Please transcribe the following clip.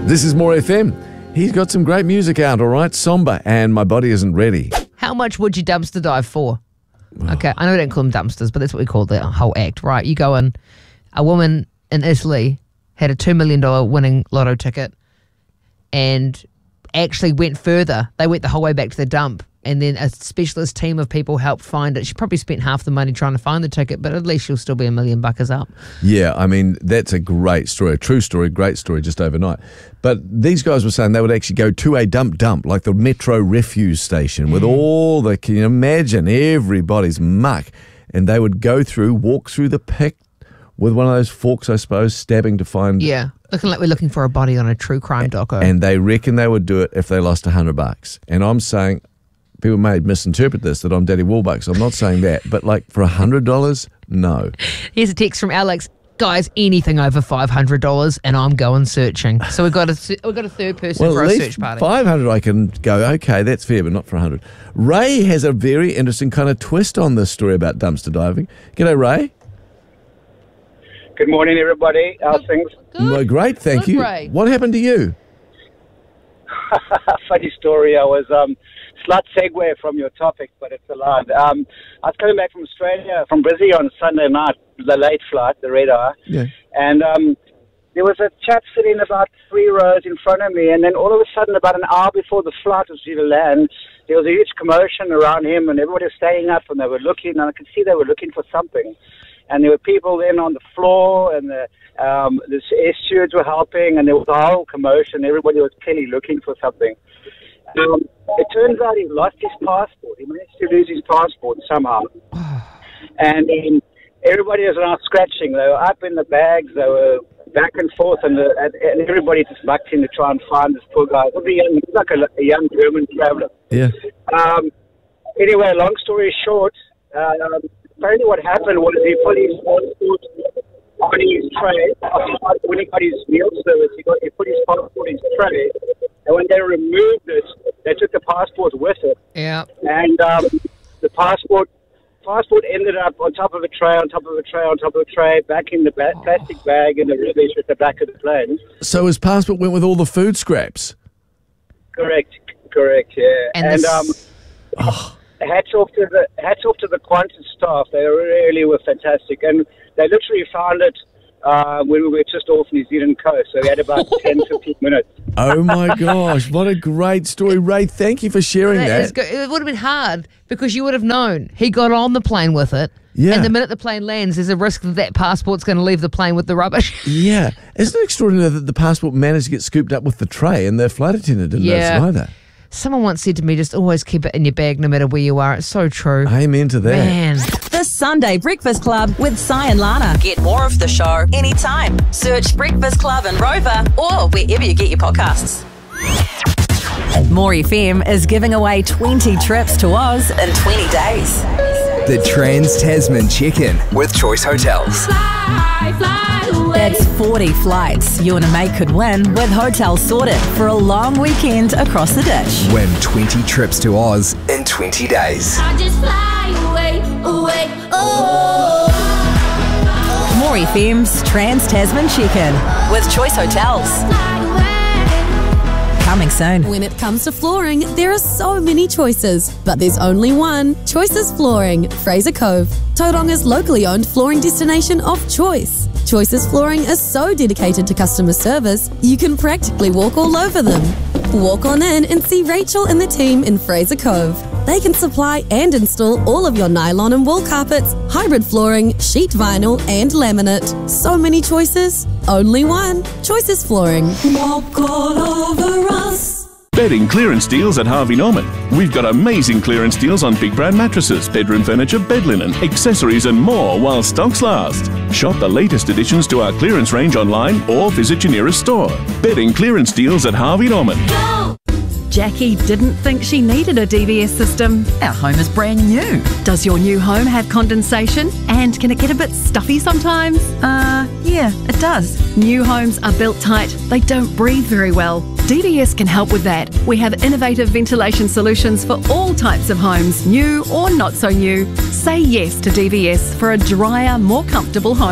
This is More FM. He's got some great music out, all right? Somber and My Body Isn't Ready. How much would you dumpster dive for? Okay, I know we don't call them dumpsters, but that's what we call the whole act, right? You go in, a woman in Italy had a $2 million winning lotto ticket and actually went further. They went the whole way back to the dump, and then a specialist team of people helped find it. She probably spent half the money trying to find the ticket, but at least she'll still be $1 million up. Yeah, I mean, that's a great story, a true story, great story just overnight. But these guys were saying they would actually go to a dump, like the Metro refuse station with all the, can you imagine, everybody's muck. And they would go through, walk through the pit with one of those forks, I suppose, stabbing to find... Yeah, looking like we're looking for a body on a true crime doco. And they reckon they would do it if they lost $100. And I'm saying... People may misinterpret this, that I'm Daddy Warbucks. I'm not saying that. But like for $100, no. Here's a text from Alex. Guys, anything over $500 and I'm going searching. So we've got a third person for our search party. $500 I can go, okay, that's fair, but not for $100. Ray has a very interesting kind of twist on this story about dumpster diving. G'day, Ray. Good morning, everybody. How's things? Good. Great, thank you. Ray. What happened to you? Funny story. I was... slight segue from your topic, but it's allowed. I was coming back from Australia, from Brizzy on Sunday night, the late flight, the red eye. Yeah. And there was a chap sitting about 3 rows in front of me, and then all of a sudden, about an hour before the flight was due to land, there was a huge commotion around him, and everybody was standing up, and they were looking, and I could see they were looking for something. And there were people then on the floor, and the air stewards were helping, and there was a whole commotion. Everybody was clearly looking for something. It turns out he lost his passport. He managed to lose his passport somehow. And then everybody was now scratching. They were up in the bags. They were back and forth. And everybody just mucked in to try and find this poor guy. He was like a young German traveler. Yeah. Anyway, long story short, apparently what happened was he put his passport on his tray. When he got his meal service, he put his passport in his tray. And when they removed it, they took the passport with it. Yeah. And the passport ended up on top of a tray, on top of a tray, on top of a tray, back in the plastic bag in the rubbish at the back of the plane. So his passport went with all the food scraps? Correct, yeah. And hats off to the Qantas staff. They really were fantastic. And they literally found it when we were just off New Zealand coast. So we had about 10, 15 minutes. Oh, my gosh. What a great story. Ray, thank you for sharing that. It would have been hard because you would have known. He got on the plane with it. Yeah. And the minute the plane lands, there's a risk that passport's going to leave the plane with the rubbish. Yeah. Isn't it extraordinary that the passport managed to get scooped up with the tray and the flight attendant didn't notice either? Someone once said to me, just always keep it in your bag no matter where you are. It's so true. Amen to that. Man. The Sunday Breakfast Club with Si and Lana. Get more of the show anytime. Search Breakfast Club and Rover or wherever you get your podcasts. More FM is giving away 20 trips to Oz in 20 days. The Trans-Tasman Check-In with Choice Hotels. That's 40 flights you and a mate could win with hotels sorted for a long weekend across the ditch. Win 20 trips to Oz in 20 days. I just fly away, More FM's Trans-Tasman Check-In with Choice Hotels. Coming soon. When it comes to flooring, there are so many choices, but there's only one. Choices Flooring, Fraser Cove, Tauranga's locally owned flooring destination of choice. Choices Flooring is so dedicated to customer service, you can practically walk all over them. Walk on in and see Rachel and the team in Fraser Cove. They can supply and install all of your nylon and wool carpets, hybrid flooring, sheet vinyl and laminate. So many choices, only one. Choices Flooring. Walk all over us. Bedding clearance deals at Harvey Norman. We've got amazing clearance deals on big brand mattresses, bedroom furniture, bed linen, accessories and more while stocks last. Shop the latest additions to our clearance range online or visit your nearest store. Bedding clearance deals at Harvey Norman. Go! Jackie didn't think she needed a DVS system. Our home is brand new. Does your new home have condensation? And can it get a bit stuffy sometimes? Yeah, it does. New homes are built tight. They don't breathe very well. DVS can help with that. We have innovative ventilation solutions for all types of homes, new or not so new. Say yes to DVS for a drier, more comfortable home.